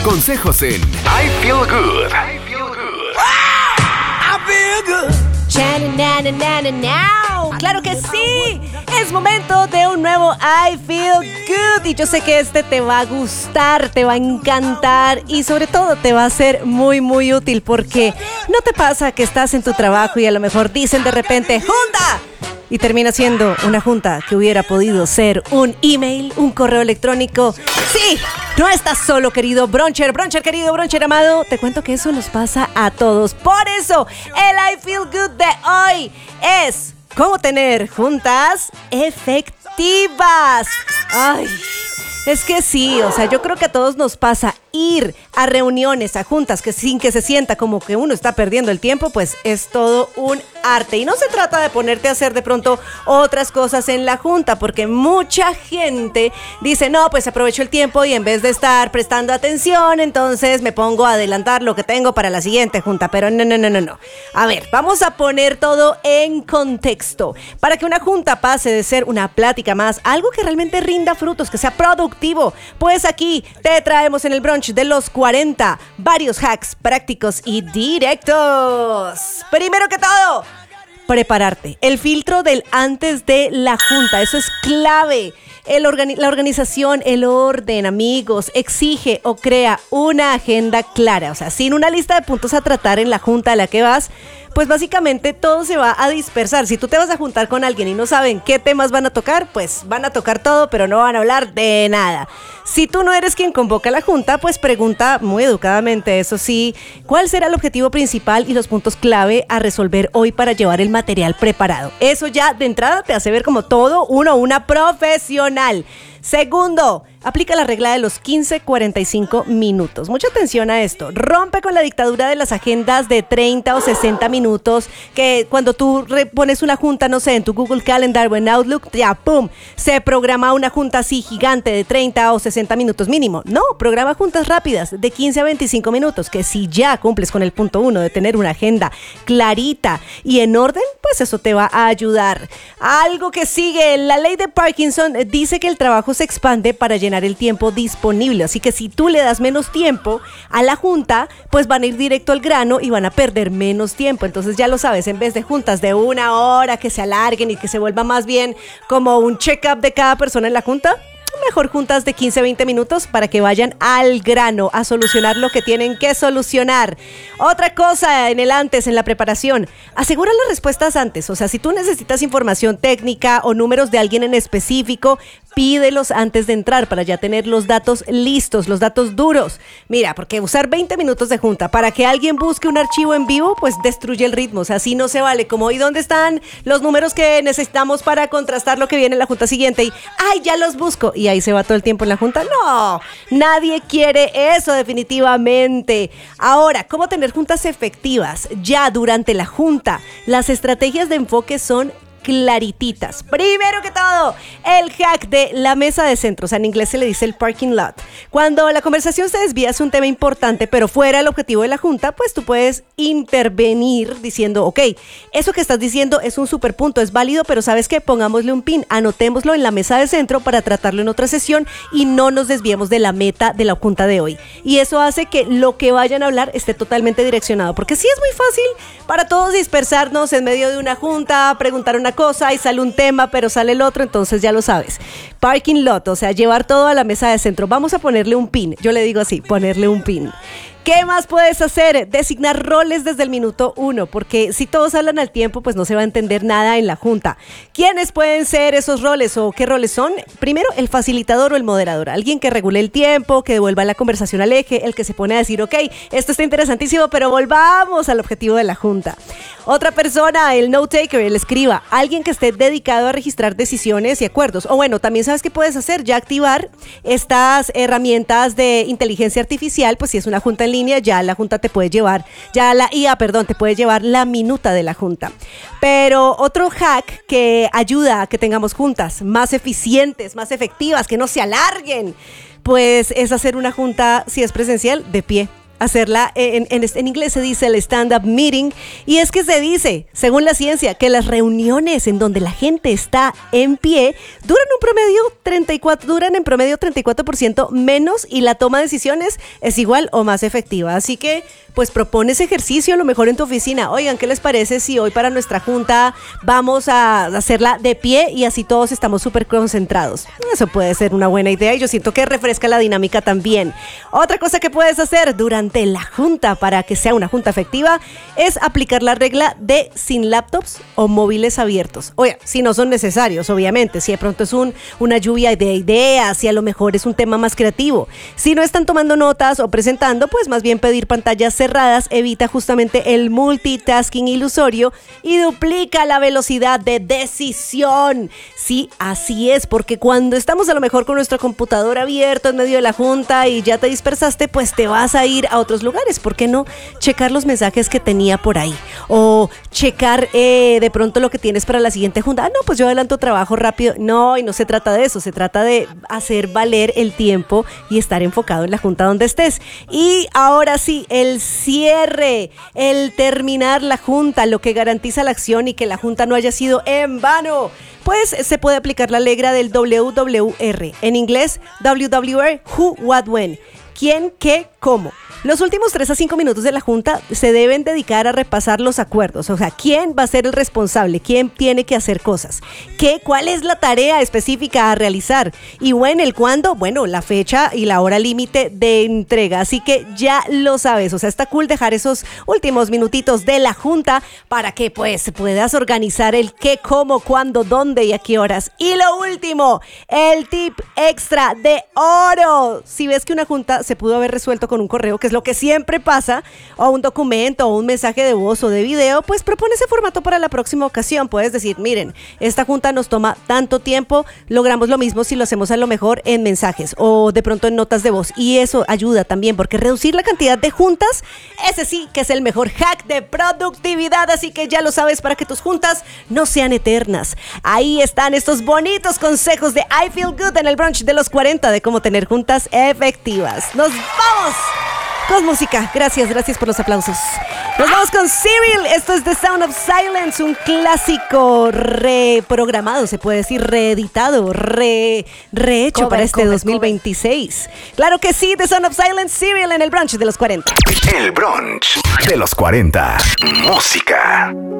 consejos en I Feel Good. I Feel Good. I feel good. ¡Claro que sí! Es momento de un nuevo I Feel Good. Y yo sé que este te va a gustar, te va a encantar y sobre todo te va a ser muy, muy útil. Porque ¿no te pasa que estás en tu trabajo y a lo mejor dicen de repente ¡junta! Y termina siendo una junta que hubiera podido ser un email, un correo electrónico? ¡Sí! No estás solo, querido bruncher, querido bruncher amado. Te cuento que eso nos pasa a todos. Por eso, el I Feel Good de hoy es cómo tener juntas efectivas. ¡Ay! Es que sí, o sea, yo creo que a todos nos pasa ir a reuniones, a juntas, que sin que se sienta como que uno está perdiendo el tiempo, pues es todo un arte. Y no se trata de ponerte a hacer de pronto otras cosas en la junta, porque mucha gente dice, no, pues aprovecho el tiempo y en vez de estar prestando atención, entonces me pongo a adelantar lo que tengo para la siguiente junta. Pero no. A ver, vamos a poner todo en contexto. Para que una junta pase de ser una plática más, algo que realmente rinda frutos, que sea productivo, pues aquí te traemos en el brunch de los 40 varios hacks prácticos y directos. Primero que todo, prepararte. El filtro del antes de la junta, eso es clave. La organización, el orden, amigos, exige o crea una agenda clara. O sea, sin una lista de puntos a tratar en la junta a la que vas, pues básicamente todo se va a dispersar. Si tú te vas a juntar con alguien y no saben qué temas van a tocar, pues van a tocar todo, pero no van a hablar de nada. Si tú no eres quien convoca la junta, pues pregunta muy educadamente, eso sí, ¿cuál será el objetivo principal y los puntos clave a resolver hoy para llevar el material preparado? Eso ya de entrada te hace ver como todo una profesional. Segundo, aplica la regla de los 15-45 minutos. Mucha atención a esto. Rompe con la dictadura de las agendas de 30 o 60 minutos, que cuando tú pones una junta, no sé, en tu Google Calendar o en Outlook, ya, ¡pum!, se programa una junta así gigante de 30 o 60 minutos mínimo. No, programa juntas rápidas de 15 a 25 minutos, que si ya cumples con el punto 1 de tener una agenda clarita y en orden, pues eso te va a ayudar. Algo que sigue, la ley de Parkinson dice que el trabajo se expande para llenar el tiempo disponible, así que si tú le das menos tiempo a la junta, pues van a ir directo al grano y van a perder menos tiempo. Entonces ya lo sabes, en vez de juntas de 1 hora que se alarguen y que se vuelva más bien como un check-up de cada persona en la junta, mejor juntas de 15-20 minutos para que vayan al grano a solucionar lo que tienen que solucionar. Otra cosa en el antes, en la preparación, asegura las respuestas antes. O sea, si tú necesitas información técnica o números de alguien en específico, pídelos antes de entrar para ya tener los datos listos, los datos duros. Mira, porque usar 20 minutos de junta para que alguien busque un archivo en vivo, pues destruye el ritmo. O sea, así no se vale. Como, ¿y dónde están los números que necesitamos para contrastar lo que viene en la junta siguiente? Y, ¡ay, ya los busco! Y ahí se va todo el tiempo en la junta. No, nadie quiere eso definitivamente. Ahora, ¿cómo tener juntas efectivas ya durante la junta? Las estrategias de enfoque son clarititas. Primero que todo, el hack de la mesa de centro, o sea, en inglés se le dice el parking lot. Cuando la conversación se desvía es un tema importante, pero fuera el objetivo de la junta, pues tú puedes intervenir diciendo, ok, eso que estás diciendo es un super punto, es válido, pero ¿sabes qué? Pongámosle un pin, anotémoslo en la mesa de centro para tratarlo en otra sesión y no nos desviemos de la meta de la junta de hoy. Y eso hace que lo que vayan a hablar esté totalmente direccionado, porque sí es muy fácil para todos dispersarnos en medio de una junta, preguntar una cosa y sale un tema, pero sale el otro, entonces ya lo sabes. Parking lot, o sea, llevar todo a la mesa de centro. Vamos a ponerle un pin. Yo le digo así, ponerle un pin. ¿Qué más puedes hacer? Designar roles desde el minuto 1, porque si todos hablan al tiempo, pues no se va a entender nada en la junta. ¿Quiénes pueden ser esos roles o qué roles son? Primero, el facilitador o el moderador. Alguien que regule el tiempo, que devuelva la conversación al eje, el que se pone a decir, ok, esto está interesantísimo, pero volvamos al objetivo de la junta. Otra persona, el note-taker, el escriba. Alguien que esté dedicado a registrar decisiones y acuerdos. O bueno, también sabes qué puedes hacer, ya activar estas herramientas de inteligencia artificial, pues si es una junta en línea, ya la junta te puede llevar, ya la IA, te puede llevar la minuta de la junta. Pero otro hack que ayuda a que tengamos juntas más eficientes, más efectivas, que no se alarguen, pues es hacer una junta, si es presencial, de pie. hacerla, en inglés se dice el stand-up meeting, y es que se dice, según la ciencia, que las reuniones en donde la gente está en pie duran en promedio 34% menos, y la toma de decisiones es igual o más efectiva. Así que, pues propone ese ejercicio a lo mejor en tu oficina. Oigan, ¿qué les parece si hoy para nuestra junta vamos a hacerla de pie y así todos estamos súper concentrados? Eso puede ser una buena idea y yo siento que refresca la dinámica también. Otra cosa que puedes hacer durante la junta para que sea una junta efectiva es aplicar la regla de sin laptops o móviles abiertos. Oye, si no son necesarios, obviamente, si de pronto es una lluvia de ideas, si a lo mejor es un tema más creativo. Si no están tomando notas o presentando, pues más bien pedir pantallas cerradas evita justamente el multitasking ilusorio y duplica la velocidad de decisión. Sí, así es, porque cuando estamos a lo mejor con nuestro computador abierto en medio de la junta y ya te dispersaste, pues te vas a ir a otros lugares. ¿Por qué no checar los mensajes que tenía por ahí? O checar de pronto lo que tienes para la siguiente junta. No, pues yo adelanto trabajo rápido. No, y no se trata de eso, se trata de hacer valer el tiempo y estar enfocado en la junta donde estés. Y ahora sí, el cierre, el terminar la junta, lo que garantiza la acción y que la junta no haya sido en vano. Pues se puede aplicar la regla del WWR, en inglés WWR, Who, What, When. ¿Quién, qué, cómo? Los últimos 3 a 5 minutos de la junta se deben dedicar a repasar los acuerdos. O sea, ¿quién va a ser el responsable? ¿Quién tiene que hacer cosas? ¿Cuál es la tarea específica a realizar? Y bueno, el cuándo, bueno, la fecha y la hora límite de entrega. Así que ya lo sabes. O sea, está cool dejar esos últimos minutitos de la junta para que pues puedas organizar el qué, cómo, cuándo, dónde y a qué horas. Y lo último, el tip extra de oro. Si ves que una junta se pudo haber resuelto con un correo, que es lo que siempre pasa, o un documento, o un mensaje de voz o de video, pues propone ese formato para la próxima ocasión. Puedes decir, miren, esta junta nos toma tanto tiempo, logramos lo mismo si lo hacemos a lo mejor en mensajes o de pronto en notas de voz, y eso ayuda también, porque reducir la cantidad de juntas, ese sí que es el mejor hack de productividad. Así que ya lo sabes, para que tus juntas no sean eternas. Ahí están estos bonitos consejos de I Feel Good en el brunch de los 40 de cómo tener juntas efectivas. ¡Nos vamos! Con música, gracias por los aplausos. Nos vamos con Cyril, esto es The Sound of Silence, un clásico reprogramado, se puede decir, reeditado, rehecho para este 2026. Claro que sí, The Sound of Silence, Cyril en el brunch de los 40. El brunch de los 40. Música.